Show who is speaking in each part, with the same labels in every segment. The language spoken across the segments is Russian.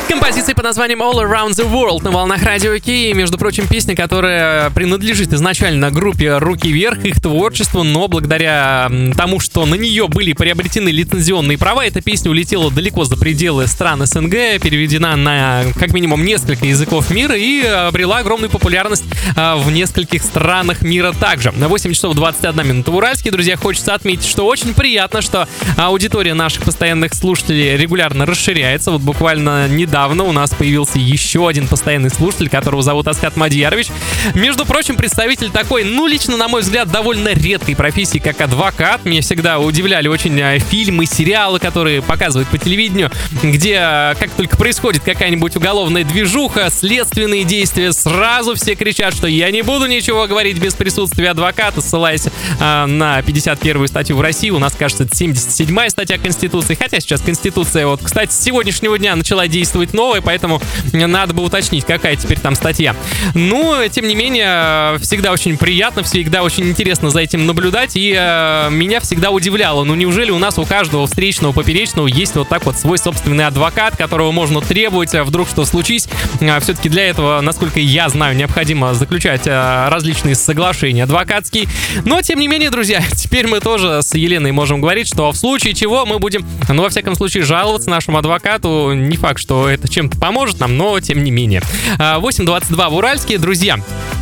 Speaker 1: Композиция под названием All Around the World на волнах Радио Кей. Между прочим, песня, которая принадлежит изначально группе «Руки вверх», их творчеству, но благодаря тому, что на нее были приобретены лицензионные права, эта песня улетела далеко за пределы стран СНГ, переведена на как минимум несколько языков мира и обрела огромную популярность в нескольких странах мира также. На 8 часов 21 минута в Уральске, друзья, хочется отметить, что очень приятно, что аудитория наших постоянных слушателей регулярно расширяется. Вот буквально недавно у нас появился еще один постоянный слушатель, которого зовут Асхат Мадьярович. Между прочим, представитель такой, лично, на мой взгляд, довольно редкой профессии, как адвокат. Меня всегда удивляли очень фильмы, сериалы, которые показывают по телевидению, где, как только происходит какая-нибудь уголовная движуха, следственные действия, сразу все кричат, что я не буду ничего говорить без присутствия адвоката, ссылаясь на 51-ю статью в России. У нас, кажется, это 77-я статья Конституции, хотя сейчас Конституция, вот, кстати, с сегодняшнего дня начала действовать новая, поэтому надо бы уточнить, какая теперь там статья. Но, тем не менее, всегда очень приятно, всегда очень интересно за этим наблюдать, и меня всегда удивляло, неужели у нас у каждого встречного, поперечного есть вот так вот свой собственный адвокат, которого можно требовать, вдруг что случись. Все-таки для этого, насколько я знаю, необходимо заключать различные соглашения адвокатские. Но, тем не менее, друзья, теперь мы тоже с Еленой можем говорить, что в случае чего мы будем, во всяком случае, жаловаться нашему адвокату. Не факт, что это чем-то поможет нам, но тем не менее. 8:22 в Уральске, друзья.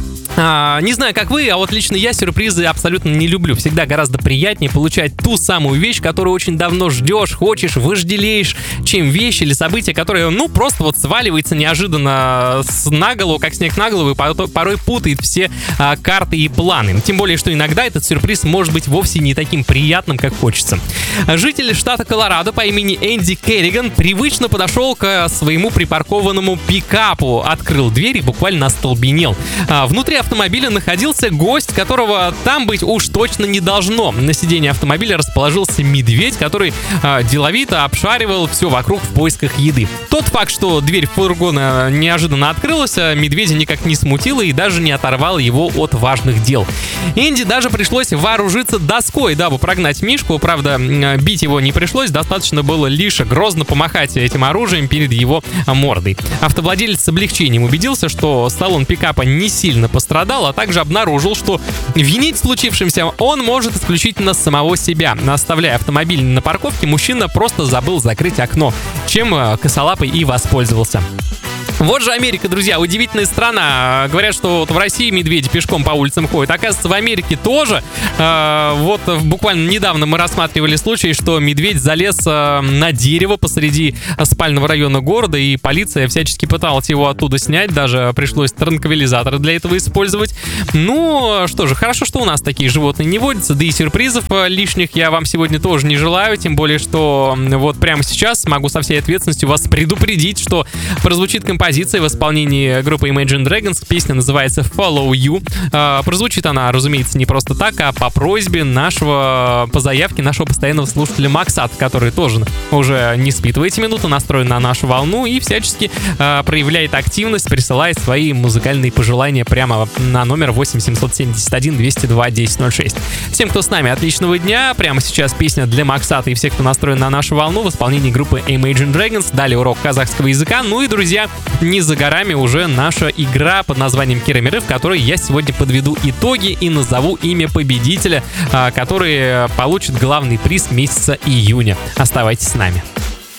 Speaker 1: Не знаю, как вы, а вот лично я сюрпризы абсолютно не люблю. Всегда гораздо приятнее получать ту самую вещь, которую очень давно ждешь, хочешь, вожделеешь, чем вещь или событие, которое, просто вот сваливается неожиданно на голову, как снег на голову, и порой путает все карты и планы. Тем более, что иногда этот сюрприз может быть вовсе не таким приятным, как хочется. Житель штата Колорадо по имени Энди Керриган привычно подошел к своему припаркованному пикапу, открыл дверь и буквально остолбенел. Внутри автомобиля находился гость, которого там быть уж точно не должно. На сиденье автомобиля расположился медведь, который деловито обшаривал все вокруг в поисках еды. Тот факт, что дверь фургона неожиданно открылась, медведя никак не смутило и даже не оторвал его от важных дел. Энди даже пришлось вооружиться доской, дабы прогнать Мишку. Правда, бить его не пришлось, достаточно было лишь грозно помахать этим оружием перед его мордой. Автовладелец с облегчением убедился, что салон пикапа не сильно пострадал, а также обнаружил, что винить в случившемся он может исключительно самого себя. Оставляя автомобиль на парковке, мужчина просто забыл закрыть окно, чем косолапый и воспользовался. Вот же Америка, друзья, удивительная страна. Говорят, что вот в России медведи пешком по улицам ходят. Оказывается, в Америке тоже. Вот буквально недавно мы рассматривали случай, что медведь залез на дерево посреди спального района города, и полиция всячески пыталась его оттуда снять. Даже пришлось транквилизаторы для этого использовать. Ну, что же, хорошо, что у нас такие животные не водятся, да и сюрпризов лишних я вам сегодня тоже не желаю. Тем более, что вот прямо сейчас могу со всей ответственностью вас предупредить, что прозвучит композиция в исполнении группы Imagine Dragons. Песня называется Follow You. Прозвучит она, разумеется, не просто так, а по просьбе по заявке нашего постоянного слушателя Максат, который тоже уже не спит в эти минуты, настроен на нашу волну и всячески проявляет активность, присылает свои музыкальные пожелания прямо на номер 8 771 202 1006. Всем, кто с нами, отличного дня. Прямо сейчас песня для Максата и всех, кто настроен на нашу волну, в исполнении группы Imagine Dragons. Далее урок казахского языка. Ну и, друзья, не за горами уже наша игра под названием Киромиры, в которой я сегодня подведу итоги и назову имя победителя, который получит главный приз месяца июня. Оставайтесь с нами.